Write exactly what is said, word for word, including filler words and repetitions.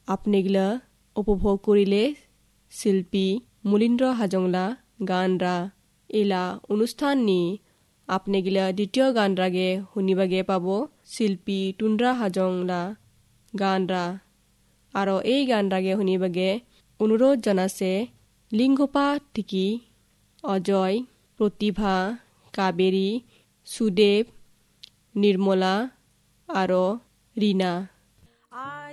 আপনিগিলা উপভোগ কৰিলে শিল্পী মলীন্দ্ৰ হাজংলা গান ৰা এলা অনুষ্ঠান নি আপনিগিলা দ্বিতীয় গান ৰাগে শুনিবাগে পাব শিল্পী টুন্দ্ৰা হাজংলা গান ৰা আৰু এই গান ৰাগে শুনিবাগে অনুৰোধ জনাছে লিংগোপা টিকি অজয় প্ৰতিভা কাবেৰী সুদেৱ নিৰ্মলা আৰু ৰীনা।